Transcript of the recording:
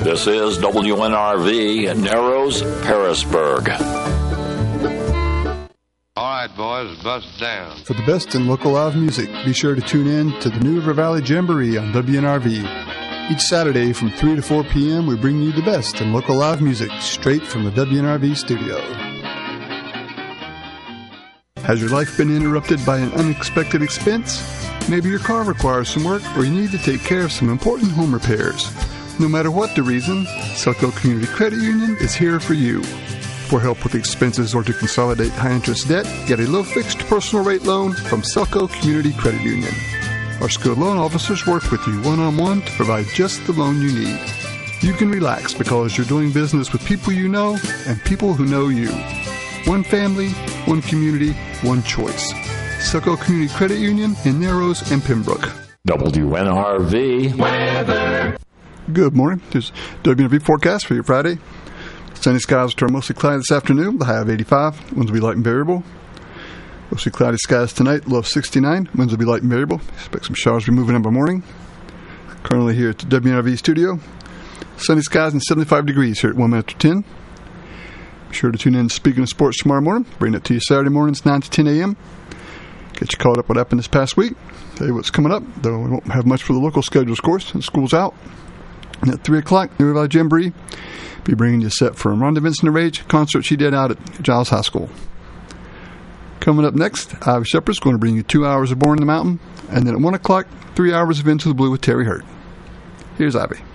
This is WNRV, Narrows, Harrisburg. All right, boys, bust down. For the best in local live music, be sure to tune in to the New River Valley Jamboree on WNRV. Each Saturday from 3 to 4 p.m., we bring you the best in local live music straight from the WNRV studio. Has your life been interrupted by an unexpected expense? Maybe your car requires some work, or you need to take care of some important home repairs. No matter what the reason, Selco Community Credit Union is here for you. For help with expenses or to consolidate high-interest debt, get a low-fixed personal rate loan from Selco Community Credit Union. Our skilled loan officers work with you one-on-one to provide just the loan you need. You can relax because you're doing business with people you know and people who know you. One family, one community, one choice. Selco Community Credit Union in Narrows and Pembroke. WNRV weather. Good morning. Here's WNRV forecast for your Friday. Sunny skies turn mostly cloudy this afternoon. The high of 85. Winds will be light and variable. Mostly cloudy skies tonight. Low of 69. Winds will be light and variable. Expect some showers to be moving in by morning. Currently here at the WNRV studio. Sunny skies and 75 degrees here at 1 minute to 10. Be sure to tune in to Speaking of Sports tomorrow morning. Bring it to you Saturday mornings, 9 to 10 a.m. Get you caught up what happened this past week. Tell you what's coming up, though we won't have much for the local schedules, of course. The school's out. And at 3 o'clock, New River Valley Jamboree. Be bringing you a set from Rhonda Vincent Rage concert she did out at Giles High School. Coming up next, Ivy Shepherd's going to bring you 2 hours of Born in the Mountain. And then at 1 o'clock, 3 hours of Into the Blue with Terry Hurt. Here's Ivy.